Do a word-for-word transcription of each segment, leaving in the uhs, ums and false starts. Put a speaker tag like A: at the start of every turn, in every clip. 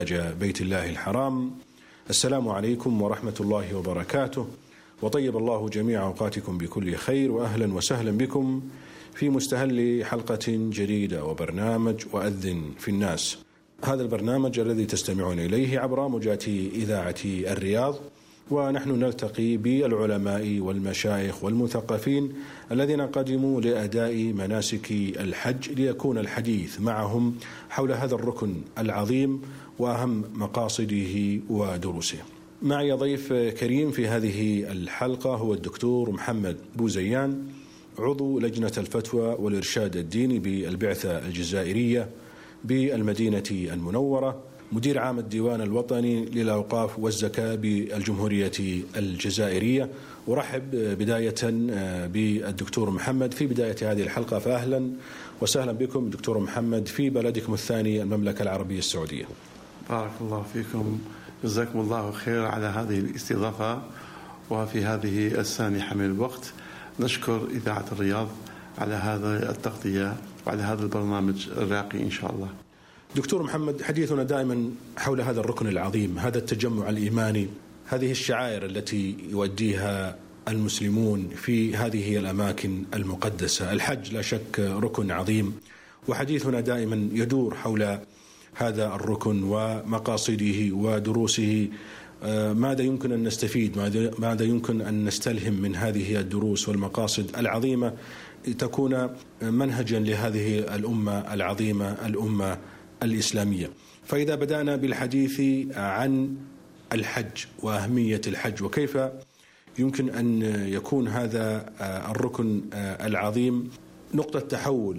A: بيت الله الحرام. السلام عليكم ورحمة الله وبركاته، وطيب الله جميع أوقاتكم بكل خير، وأهلا وسهلا بكم في مستهل حلقة جديدة وبرنامج وأذن في الناس. هذا البرنامج الذي تستمعون إليه عبر موجات إذاعة الرياض، ونحن نلتقي بالعلماء والمشايخ والمثقفين الذين قدموا لأداء مناسك الحج، ليكون الحديث معهم حول هذا الركن العظيم وأهم مقاصده ودروسه. معي ضيف كريم في هذه الحلقة هو الدكتور محمد بوزيان، عضو لجنة الفتوى والإرشاد الديني بالبعثة الجزائرية بالمدينة المنورة، مدير عام الديوان الوطني للأوقاف والزكاة بالجمهورية الجزائرية. أرحب بداية بالدكتور محمد في بداية هذه الحلقة، فأهلا وسهلا بكم دكتور محمد في بلدكم الثاني المملكة العربية السعودية.
B: بارك الله فيكم، جزاكم الله خير على هذه الاستضافة، وفي هذه السانحة من الوقت نشكر إذاعة الرياض على هذا التغطية وعلى هذا البرنامج الراقي إن شاء الله.
A: دكتور محمد، حديثنا دائما حول هذا الركن العظيم، هذا التجمع الإيماني، هذه الشعائر التي يؤديها المسلمون في هذه الأماكن المقدسة. الحج لا شك ركن عظيم، وحديثنا دائما يدور حول هذا الركن ومقاصده ودروسه. ماذا يمكن أن نستفيد، ماذا يمكن أن نستلهم من هذه الدروس والمقاصد العظيمة تكون منهجا لهذه الأمة العظيمة، الأمة الإسلامية. فإذا بدأنا بالحديث عن الحج وأهمية الحج وكيف يمكن أن يكون هذا الركن العظيم نقطة تحول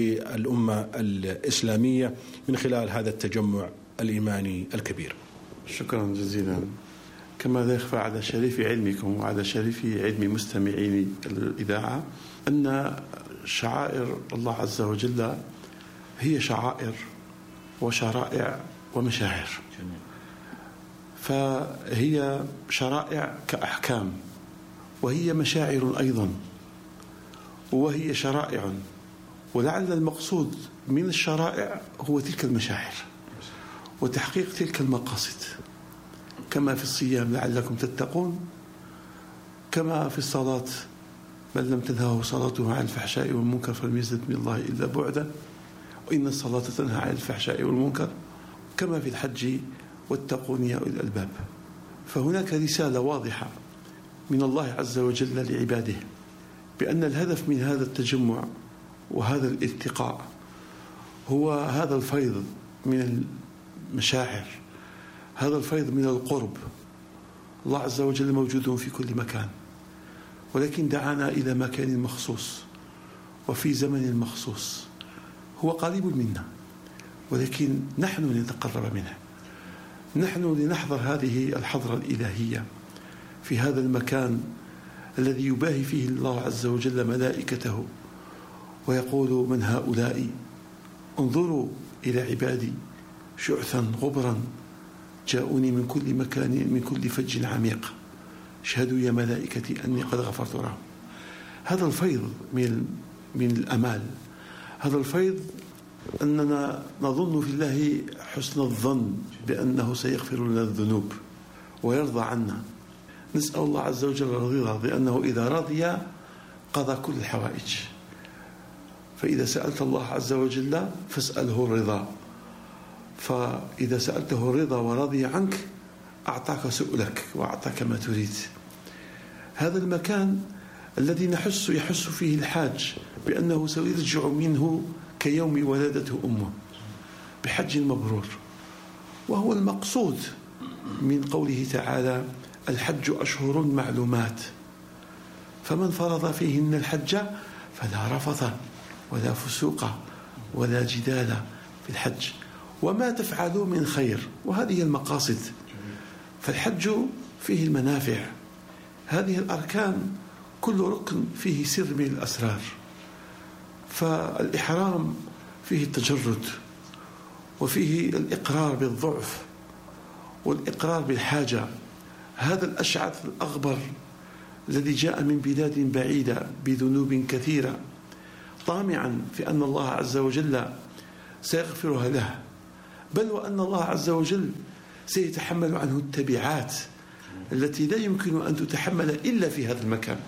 A: للأمة الإسلامية من خلال هذا التجمع الإيماني الكبير.
B: شكرا جزيلا. كما لا يخفى على شريف علمكم وعلى شريف علم مستمعين الإذاعة أن شعائر الله عز وجل هي شعائر وشرائع ومشاعر، فهي شرائع كأحكام، وهي مشاعر أيضا، وهي شرائع، ولعل المقصود من الشرائع هو تلك المشاعر وتحقيق تلك المقاصد، كما في الصيام لعلكم تتقون، كما في الصلاة من لم تنهه صلاته عن الفحشاء والمنكر فلم يزد من الله إلا بعدا، وإن الصلاة تنهى عن الفحشاء والمنكر، كما في الحج واتقون يا أولي الألباب. فهناك رسالة واضحة من الله عز وجل لعباده بأن الهدف من هذا التجمع وهذا الالتقاء هو هذا الفيض من المشاعر، هذا الفيض من القرب. الله عز وجل موجود في كل مكان، ولكن دعانا إلى مكان مخصوص وفي زمن مخصوص. هو قريب منا، ولكن نحن لنتقرب منه، نحن لنحضر هذه الحضرة الإلهية في هذا المكان الذي يباهي فيه الله عز وجل ملائكته ويقول: من هؤلاء؟ انظروا إلى عبادي شعثا غبرا جاءوني من كل مكان من كل فج عميق اشهدوا يا ملائكتي أني قد غفرت لهم. هذا الفيض من من الأمال، هذا الفيض أننا نظن في الله حسن الظن بأنه سيغفر لنا الذنوب ويرضى عنا. نسأل الله عز وجل الرضا، لأنه إذا رضي قضى كل الحوائج. فإذا سألت الله عز وجل فاسأله الرضا، فإذا سألته الرضا ورضي عنك أعطاك سؤلك وأعطاك ما تريد. هذا المكان الذي نحس يحس فيه الحاج بأنه سيرجع منه كيوم ولدته أمه بحج مبرور، وهو المقصود من قوله تعالى: الحج أشهر معلومات، فمن فرض فيهن الحج فلا رفث ولا فسوق ولا جدال في الحج وما تفعلوا من خير. وهذه المقاصد. فالحج فيه المنافع، هذه الأركان كل ركن فيه سر من الأسرار. فالإحرام فيه التجرد، وفيه الإقرار بالضعف والإقرار بالحاجة. هذا الأشعث الأغبر الذي جاء من بلاد بعيدة بذنوب كثيرة طامعا في أن الله عز وجل سيغفرها له، بل وأن الله عز وجل سيتحمل عنه التبعات التي لا يمكن أن تتحمل إلا في هذا المكان.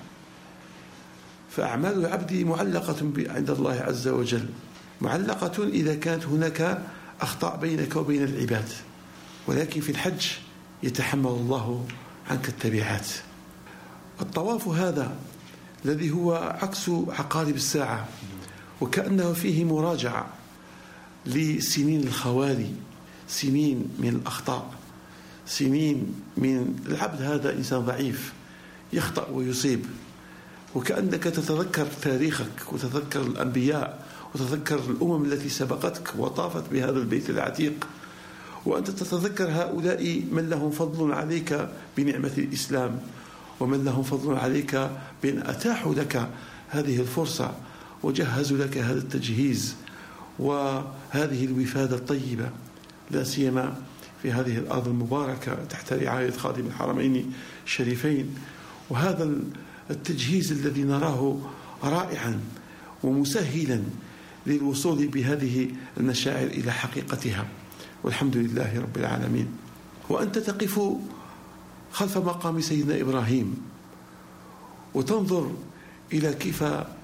B: فأعمال العبد معلقة عند الله عز وجل، معلقة إذا كانت هناك أخطاء بينك وبين العباد، ولكن في الحج يتحمل الله عنك التبعات. الطواف هذا الذي هو عكس عقارب الساعة، وكأنه فيه مراجعة لسنين الخوالي، سنين من الأخطاء، سنين من العبد هذا إنسان ضعيف يخطأ ويصيب، وكأنك تتذكر تاريخك وتتذكر الأنبياء وتتذكر الأمم التي سبقتك وطافت بهذا البيت العتيق، وأنت تتذكر هؤلاء من لهم فضل عليك بنعمة الإسلام، ومن لهم فضل عليك بأن أتاحوا لك هذه الفرصة وجهزوا لك هذا التجهيز وهذه الوفادة الطيبة، لا سيما في هذه الأرض المباركة تحت رعاية خادم الحرمين الشريفين. وهذا التجهيز الذي نراه رائعا ومسهلا للوصول بهذه المشاعر إلى حقيقتها، والحمد لله رب العالمين. وأنت تقف خلف مقام سيدنا إبراهيم وتنظر إلى كيف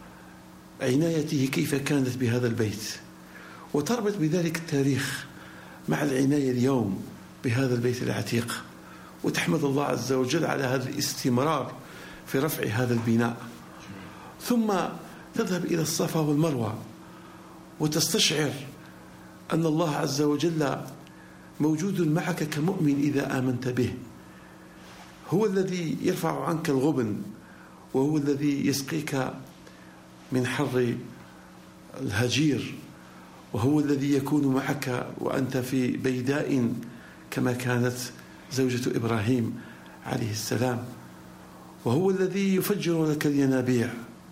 B: عنايته كيف كانت بهذا البيت، وتربط بذلك التاريخ مع العناية اليوم بهذا البيت العتيق، وتحمد الله عز وجل على هذا الاستمرار في رفع هذا البناء. ثم تذهب إلى الصفا والمروة وتستشعر أن الله عز وجل موجود معك كمؤمن إذا آمنت به، هو الذي يرفع عنك الغبن، وهو الذي يسقيك من حر الهجير، وهو الذي يكون معك وأنت في بيداء كما كانت زوجة إبراهيم عليه السلام، وهو الذي يفجر لك الينابيع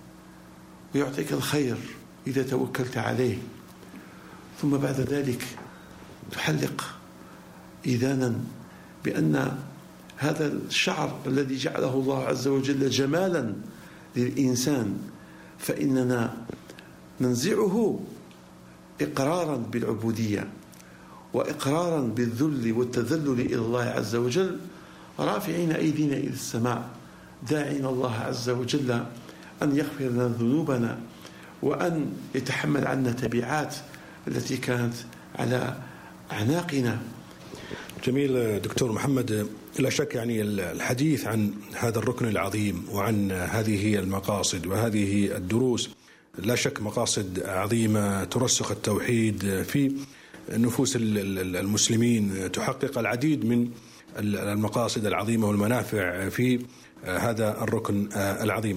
B: ويعطيك الخير إذا توكلت عليه. ثم بعد ذلك تحلق إذانا بأن هذا الشعر الذي جعله الله عز وجل جمالا للإنسان فإننا ننزعه إقرارا بالعبودية وإقرارا بالذل والتذلل إلى الله عز وجل، رافعين أيدينا إلى السماء داعين الله عز وجل أن يغفر لنا ذنوبنا وأن يتحمل عنا تبعات التي كانت على أعناقنا.
A: جميل دكتور محمد، لا شك يعني الحديث عن هذا الركن العظيم وعن هذه المقاصد وهذه الدروس لا شك مقاصد عظيمة ترسخ التوحيد في نفوس المسلمين، تحقق العديد من المقاصد العظيمة والمنافع في هذا الركن العظيم.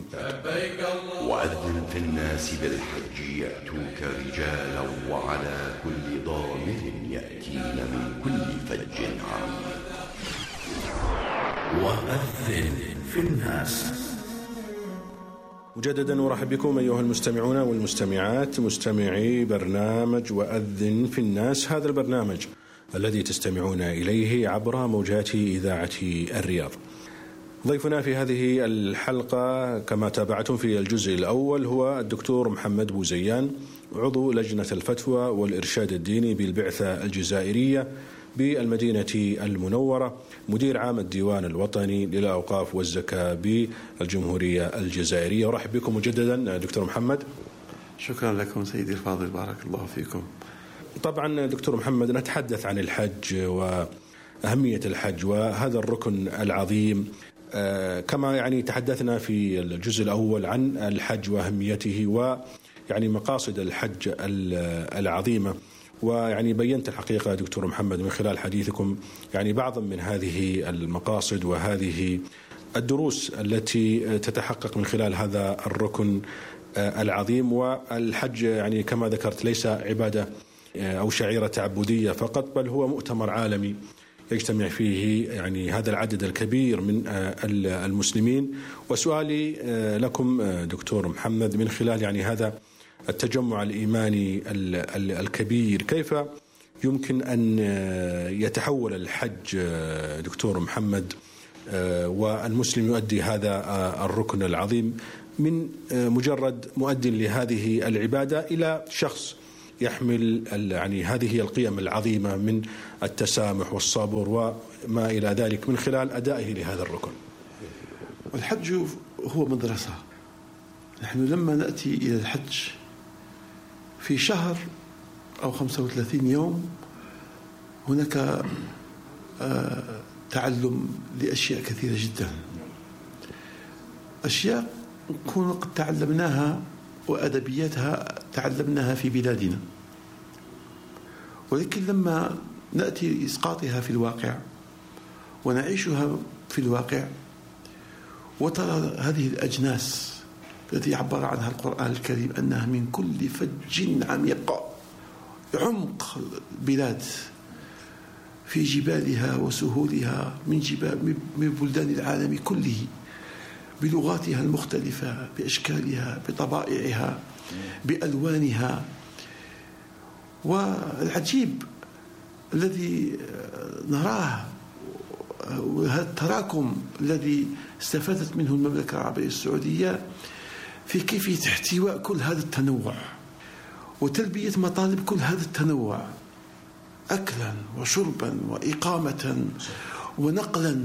C: وأذن في الناس بالحج يأتوك رجالا وعلى كل ضامر يأتين من كل فج عميق. وأذن في الناس.
A: مجددا ورحب بكم أيها المستمعون والمستمعات، مستمعي برنامج وأذن في الناس، هذا البرنامج الذي تستمعون إليه عبر موجات إذاعة الرياض. ضيفنا في هذه الحلقة كما تابعتم في الجزء الأول هو الدكتور محمد بوزيان، عضو لجنة الفتوى والإرشاد الديني بالبعثة الجزائرية بالمدينة المنورة، مدير عام الديوان الوطني للأوقاف والزكاة بالجمهورية الجزائرية. ورحب بكم مجددا دكتور محمد.
B: شكرا لكم سيدي الفاضل، بارك الله فيكم.
A: طبعا دكتور محمد نتحدث عن الحج وأهمية الحج وهذا الركن العظيم، كما يعني تحدثنا في الجزء الأول عن الحج وأهميته ويعني مقاصد الحج العظيمة، ويعني بينت الحقيقة دكتور محمد من خلال حديثكم يعني بعضا من هذه المقاصد وهذه الدروس التي تتحقق من خلال هذا الركن العظيم. والحج يعني كما ذكرت ليس عبادة أو شعيرة تعبدية فقط، بل هو مؤتمر عالمي يجتمع فيه يعني هذا العدد الكبير من المسلمين. وسؤالي لكم دكتور محمد من خلال يعني هذا التجمع الإيماني الكبير، كيف يمكن أن يتحول الحج دكتور محمد والمسلم يؤدي هذا الركن العظيم من مجرد مؤدٍ لهذه العبادة إلى شخص يحمل يعني هذه القيم العظيمة من التسامح والصبر وما إلى ذلك من خلال أدائه لهذا الركن.
B: الحج هو مدرسة. نحن لما نأتي إلى الحج في شهر أو خمسة وثلاثين يوم هناك تعلم لأشياء كثيرة جدا، أشياء نكون قد تعلمناها وأدبياتها تعلمناها في بلادنا، ولكن لما نأتي لإسقاطها في الواقع ونعيشها في الواقع وترى هذه الأجناس التي عبر عنها القرآن الكريم أنها من كل فج عميق، عمق البلاد في جبالها وسهولها من جبال من بلدان العالم كله، بلغاتها المختلفة، بأشكالها، بطبائعها، بألوانها. والعجيب الذي نراه وهذا التراكم الذي استفادت منه المملكة العربية السعودية في كيفية احتواء كل هذا التنوع وتلبية مطالب كل هذا التنوع، أكلا وشربا وإقامة ونقلا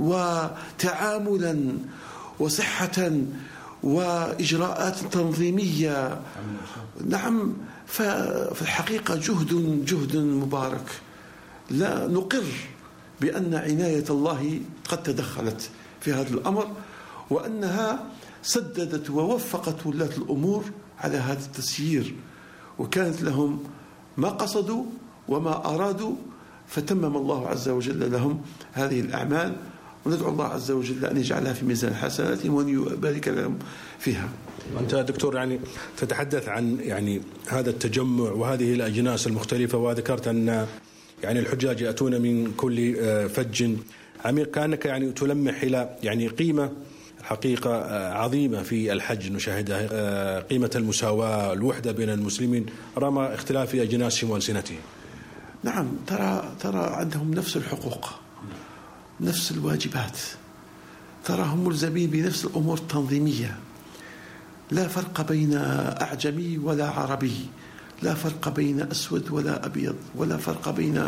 B: وتعاملا وصحة وإجراءات تنظيمية. نعم، ففي الحقيقة جهد جهد مبارك. لا نقر بأن عناية الله قد تدخلت في هذا الأمر، وأنها سددت ووفقت ولاة الأمور على هذا التسيير، وكانت لهم ما قصدوا وما أرادوا، فتمم الله عز وجل لهم هذه الأعمال. وندعو الله عز وجل أن يجعلها في ميزان حسناتهم وأن يبارك لهم فيها.
A: أنت دكتور يعني تتحدث عن يعني هذا التجمع وهذه الأجناس المختلفة، وذكرت أن يعني الحجاج يأتون من كل فج عميق، كأنك يعني تلمح إلى يعني قيمة حقيقة عظيمة في الحج نشاهدها، قيمة المساواة، الوحدة بين المسلمين رغم اختلاف أجناسهم وألسنتهم.
B: نعم، ترى ترى عندهم نفس الحقوق، نفس الواجبات، تراهم ملزمين بنفس الأمور التنظيمية، لا فرق بين أعجمي ولا عربي، لا فرق بين أسود ولا أبيض، ولا فرق بين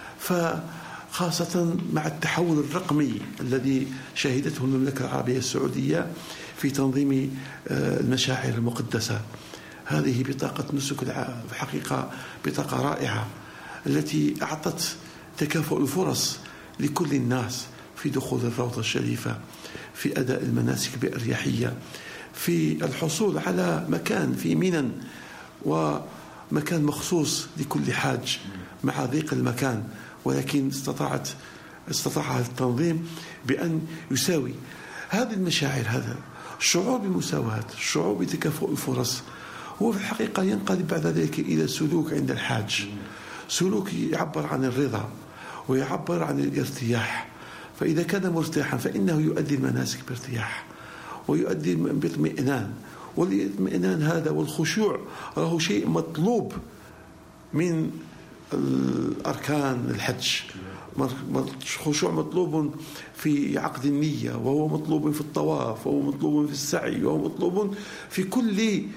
B: فخاصة مع التحول الرقمي الذي شهدته المملكة العربية السعودية في تنظيم المشاعر المقدسة. هذه بطاقة نسك الحقيقة بطاقة رائعة التي أعطت تكافؤ الفرص لكل الناس في دخول الروضة الشريفة، في أداء المناسك بأريحية، في الحصول على مكان في منى ومكان مخصوص لكل حاج مع ضيق المكان، ولكن استطاعت استطاع التنظيم بأن يساوي هذه المشاعر، هذا الشعور بالمساواة، الشعور بتكافؤ الفرص، هو في الحقيقة ينقلب بعد ذلك إلى سلوك عند الحاج، سلوك يعبر عن الرضا ويعبر عن الارتياح. فإذا كان مرتاحا فإنه يؤدي المناسك بارتياح ويؤدي باطمئنان، والاطمئنان هذا والخشوع راهو شيء مطلوب من الأركان الحج. خشوع مطلوب في عقد النية، وهو مطلوب في الطواف، وهو مطلوب في السعي، وهو مطلوب في كل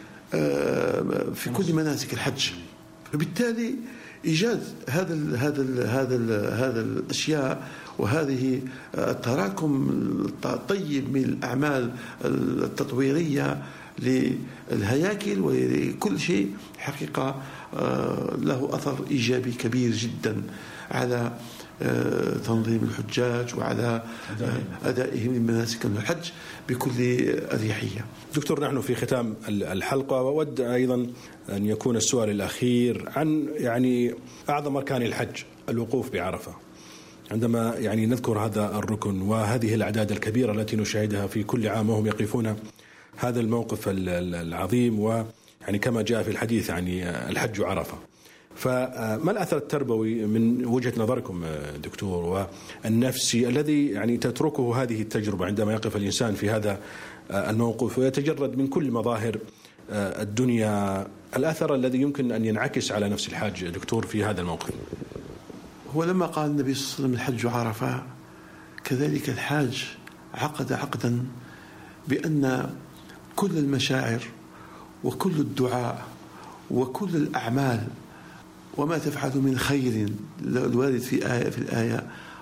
B: في كل مناسك الحج. فبالتالي إيجاد هذا ال هذا ال هذا ال هذا الأشياء وهذه التراكم الطيب من الأعمال التطويرية للهياكل ولكل شيء حقيقة له أثر إيجابي كبير جدا على تنظيم الحجاج وعلى أدائهم لمناسك الحج بكل أريحية.
A: دكتور، نحن في ختام الحلقة وأود أيضا أن يكون السؤال الأخير عن يعني أعظم أركان الحج، الوقوف بعرفة. عندما يعني نذكر هذا الركن وهذه الأعداد الكبيرة التي نشاهدها في كل عام وهم يقفون هذا الموقف العظيم، ويعني كما جاء في الحديث يعني الحج عرفة، فما الأثر التربوي من وجهة نظركم دكتور والنفسي الذي يعني تتركه هذه التجربة عندما يقف الإنسان في هذا الموقف ويتجرد من كل مظاهر الدنيا؟ الأثر الذي يمكن أن ينعكس على نفس الحاج دكتور في هذا الموقف.
B: هو لما قال النبي صلى الله عليه وسلم الحج عرفة، كذلك الحاج عقد عقدا بأن كل المشاعر وكل الدعاء وكل الأعمال وما تفعل من خير الوارد في آية في الآية